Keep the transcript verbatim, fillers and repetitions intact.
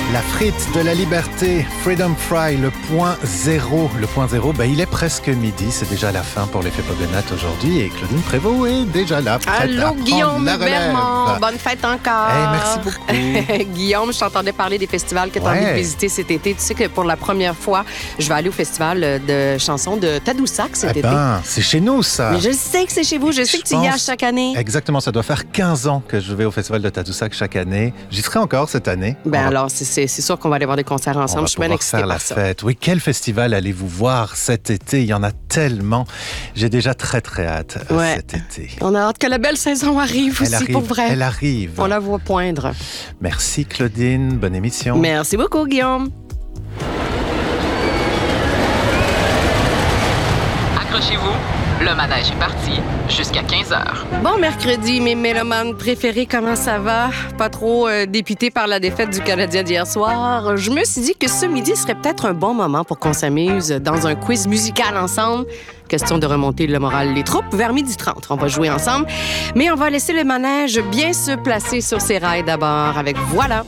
La frite de la liberté, Freedom Fry, le point zéro. Le point zéro, ben, il est presque midi, c'est déjà la fin pour l'effet Pogonates aujourd'hui et Claudine Prévost est déjà là. Allô Guillaume Bermond, bonne fête encore. Hey, merci beaucoup. Guillaume, je t'entendais parler des festivals que tu as ouais. envie de visiter cet été. Tu sais que pour la première fois, je vais aller au festival de chansons de Tadoussac cet eh été. Ben, c'est chez nous ça. Mais je sais que c'est chez vous, je sais je que tu y pense... as chaque année. Exactement, ça doit faire quinze ans que je vais au festival de Tadoussac chaque année. J'y serai encore cette année. Ben va... alors, c'est, c'est, c'est sûr qu'on va aller voir des concerts ensemble. Je suis bien excitée faire la par ça. fête. Oui, quel festival allez-vous voir cet été? Il y en a tellement. J'ai déjà très, très hâte ouais. cet été. On a hâte que la belle saison arrive elle aussi, arrive, pour vrai. Elle arrive. On la voit poindre. Merci Claudine, bonne émission. Merci beaucoup Guillaume. Accrochez-vous, le manège est parti jusqu'à quinze heures. Bon mercredi, mes mélomanes préférés, comment ça va? Pas trop euh, dépité par la défaite du Canadien d'hier soir. Je me suis dit que ce midi serait peut-être un bon moment pour qu'on s'amuse dans un quiz musical ensemble. Question de remonter le moral des troupes vers midi trente. On va jouer ensemble, mais on va laisser le manège bien se placer sur ses rails d'abord avec Voilà.